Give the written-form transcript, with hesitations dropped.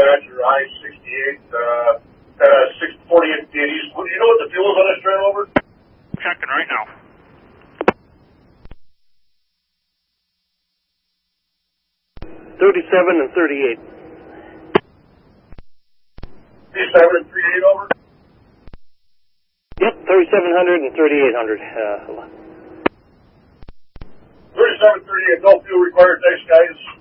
Badger I-68, got a 640 DDs. Do you know what the fuel is on this trailer over? Checking right now. 37 and 38. 37 and 38 over? Yep, 3700 and 3800. 37, 38, no fuel required. Thanks, guys.